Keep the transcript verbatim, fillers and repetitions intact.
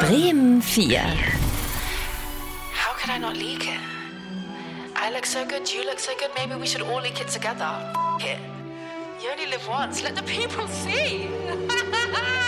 Bremen vier. How could I not leak it? I look so good, you look so good, maybe we should all leak it together. F- it. You only live once, let the people see.